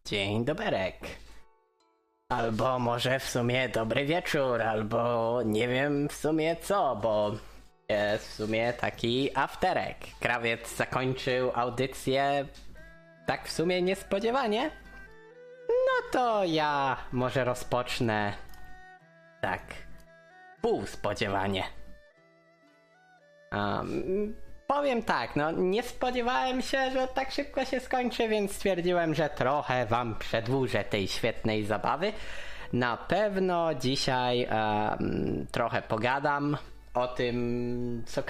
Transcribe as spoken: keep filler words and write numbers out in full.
Dzień doberek. Albo może w sumie dobry wieczór, albo nie wiem w sumie co, bo jest w sumie taki afterek. Krawiec zakończył audycję tak w sumie niespodziewanie. No to ja może rozpocznę tak półspodziewanie. Um, powiem tak, no nie spodziewałem się, że tak szybko się skończy, więc stwierdziłem, że trochę wam przedłużę tej świetnej zabawy. Na pewno dzisiaj um, trochę pogadam o tym, co